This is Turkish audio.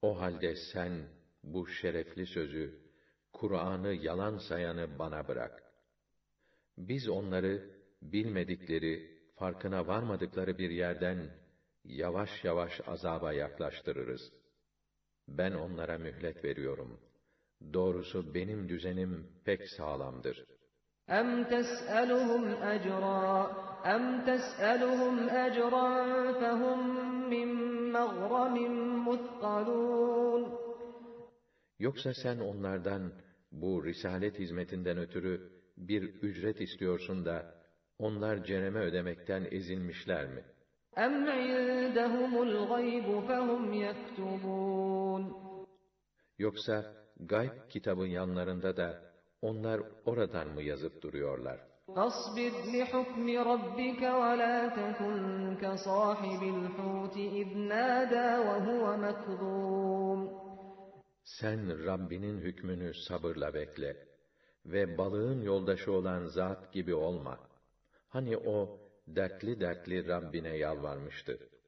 O halde sen bu şerefli sözü, Kur'an'ı yalan sayanı bana bırak. Biz onları bilmedikleri, farkına varmadıkları bir yerden yavaş yavaş azaba yaklaştırırız. Ben onlara mühlet veriyorum. Doğrusu benim düzenim pek sağlamdır. اَمْ تَسْأَلُهُمْ اَجْرًا فَهُمْ مِنْ مَغْرَمٍ مُثْقَلُونَ Yoksa sen onlardan bu risalet hizmetinden ötürü bir ücret istiyorsun da onlar cereme ödemekten ezilmişler mi? اَمْ عِندَهُمُ الْغَيْبُ فَهُمْ يَكْتُبُونَ Yoksa gayb kitabın yanlarında da onlar oradan mı yazıp duruyorlar? فَاصْبِرْ لِحُكْمِ رَبِّكَ وَلَا تَكُنْ كَصَاحِبِ الْحُوتِ إِذْ نَادَى وَهُوَ مَكْظُومٌ Sen Rabbinin hükmünü sabırla bekle ve balığın yoldaşı olan zat gibi olma. Hani o dertli dertli Rabbine yalvarmıştı.